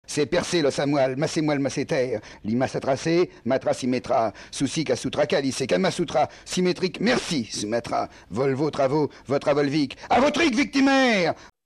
C'est percé le samoal, massez-moi le masséter. Lima tracé, matra symétra. Souci qu'à soutra calice, kama sutra. Symétrique, merci, Sumatra. Volvo, travaux, votre avolvique. À votre victimaire!